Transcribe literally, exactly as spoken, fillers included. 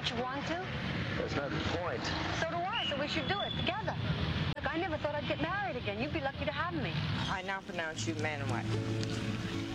Don't you want to? That's not the point. So do I, so we should do it together. Look, I never thought I'd get married again. You'd be lucky to have me. I now pronounce you man and wife.